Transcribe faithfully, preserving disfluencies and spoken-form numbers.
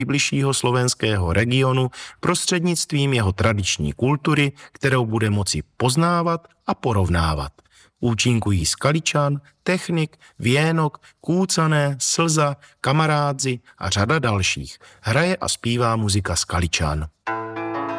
nejbližšího slovenského regionu prostřednictvím jeho tradiční kultury, kterou bude moci poznávat a porovnávat. Účinkují Skaličan, Technik, Věnok, Kůcané, Slza, Kamarádzi a řada dalších. Hraje a zpívá muzika Skaličan.